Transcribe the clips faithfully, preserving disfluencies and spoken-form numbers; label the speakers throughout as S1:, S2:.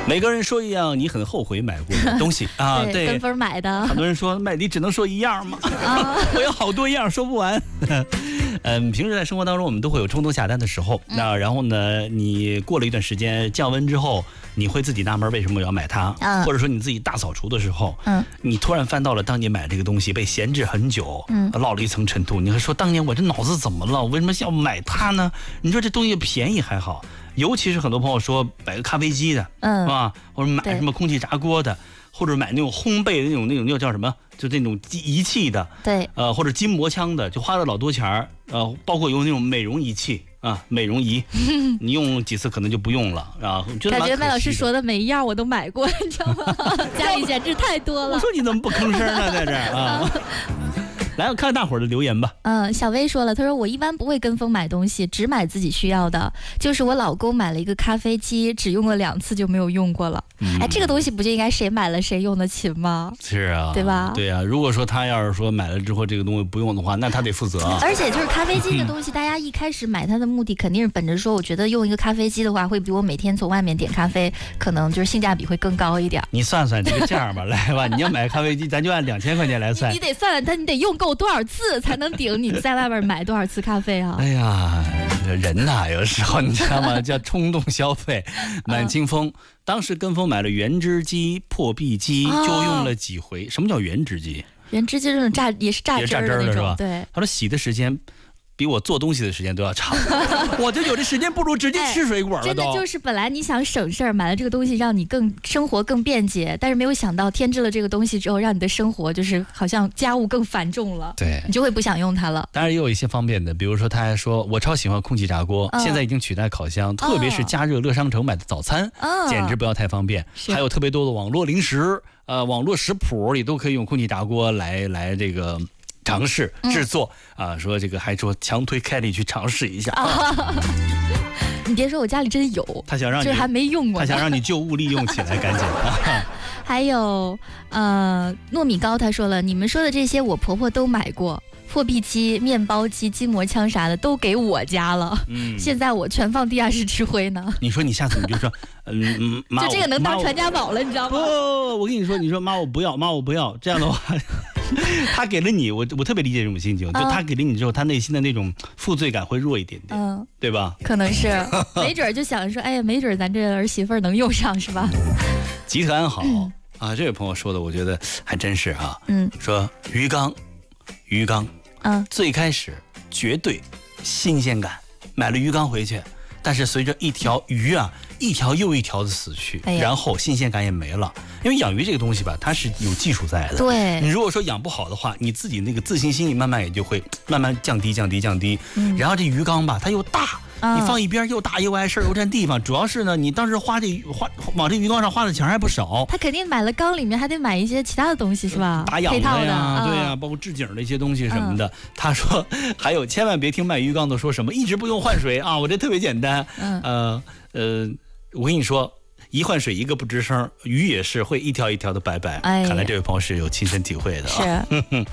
S1: 每个人说一样你很后悔买过的东西啊，
S2: 对，
S1: 对，
S2: 跟风买的。
S1: 很多人说买你只能说一样吗？啊，我有好多样说不完。嗯，平时在生活当中我们都会有冲动下单的时候，嗯、那然后呢，你过了一段时间降温之后，你会自己纳闷为什么我要买它，嗯、或者说你自己大扫除的时候，嗯，你突然翻到了当年买这个东西被闲置很久，嗯，落了一层尘土，你会说当年我这脑子怎么了？我为什么要买它呢？你说这东西便宜还好。尤其是很多朋友说买个咖啡机的，嗯，是吧？或者买什么空气炸锅的，或者买那种烘焙的那种那种那叫什么，就那种仪器的，对，呃，或者筋膜枪的，就花了老多钱儿，呃，包括有那种美容仪器啊，美容仪，你用几次可能就不用了啊。
S2: 感觉麦老师说的每一样我都买过，你知道吗？家里闲置太多了。
S1: 我说你怎么不吭声呢，在这儿啊？来，我看看大伙儿的留言吧。
S2: 嗯，小薇说了，她说我一般不会跟风买东西，只买自己需要的。就是我老公买了一个咖啡机，只用了两次就没有用过了。嗯、哎，这个东西不就应该谁买了谁用得起吗？
S1: 是啊，
S2: 对吧？
S1: 对啊，如果说他要是说买了之后这个东西不用的话，那他得负责。
S2: 而且就是咖啡机的东西，大家一开始买它的目的肯定是本着说，我觉得用一个咖啡机的话，会比我每天从外面点咖啡，可能就是性价比会更高一点。
S1: 你算算这个这样吧，来吧，你要买咖啡机，咱就按两千块钱来算。
S2: 你, 你得算算，但你得用够多少次才能顶你在外边买多少次咖啡啊？
S1: 哎呀，人呐，有时候你知道吗？叫冲动消费。满清风、嗯、当时跟风买了原汁机、破壁机，就用了几回。哦、什么叫原汁机？
S2: 原汁机这种榨也是榨汁儿的那种，对。
S1: 他说洗的时间比我做东西的时间都要长，我就有这时间不如直接吃水果了都、哎。
S2: 真的就是本来你想省事儿，买了这个东西让你更生活更便捷，但是没有想到添置了这个东西之后，让你的生活就是好像家务更繁重了，对，你就会不想用它了。
S1: 当然也有一些方便的，比如说他还说我超喜欢空气炸锅，嗯、现在已经取代烤箱，哦、特别是加热乐商城买的早餐，哦、简直不要太方便。还有特别多的网络零食，呃，网络食谱里都可以用空气炸锅来来这个。尝试制作、嗯、啊，说这个还说强推凯莉去尝试一下。啊、
S2: 你别说，我家里真有。
S1: 他想让你，
S2: 就是还没用过。
S1: 他想让你旧物利用起来，赶紧。
S2: 还有呃，糯米糕他说了，你们说的这些我婆婆都买过，破壁机、面包机、筋膜枪啥的都给我家了。嗯，现在我全放地下室吃灰呢。
S1: 你说你下次你就说，嗯，妈，
S2: 就这个能当传家宝了，你知道吗？
S1: 不，我跟你说，你说妈我不要，妈我不要，这样的话。他给了你，我我特别理解这种心情，就他给了你之后，他内心的那种负罪感会弱一点点，嗯，对吧？
S2: 可能是，没准就想说，哎呀，没准咱这儿媳妇能用上，是吧？
S1: 吉特安好、嗯、啊，这位朋友说的，我觉得还真是啊，嗯，说鱼缸，鱼缸，嗯，最开始绝对新鲜感，买了鱼缸回去。但是随着一条鱼啊，一条又一条的死去，哎、然后新鲜感也没了。因为养鱼这个东西吧，它是有技术在的。对，你如果说养不好的话，你自己那个自信心，你慢慢也就会慢慢降低、降低、降低。嗯、然后这鱼缸吧，它又大。你放一边又大又碍事又占地方，主要是呢，你当时花这花往这鱼缸上花的钱还不少。
S2: 他肯定买了缸，里面还得买一些其他的东西，是吧？
S1: 打氧的呀，对呀，包括置景的一些东西什么的。嗯、他说还有，千万别听卖鱼缸的说什么一直不用换水啊，我这特别简单。嗯、呃呃，我跟你说，一换水一个不吱声，鱼也是会一条一条的白白。哎，看来这位朋友是有亲身体会的啊。是。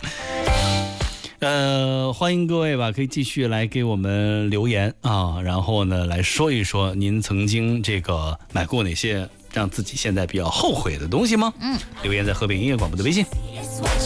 S1: 呃，欢迎各位吧，可以继续来给我们留言啊，然后呢，来说一说您曾经这个买过哪些让自己现在比较后悔的东西吗？嗯，留言在河北音乐广播的微信。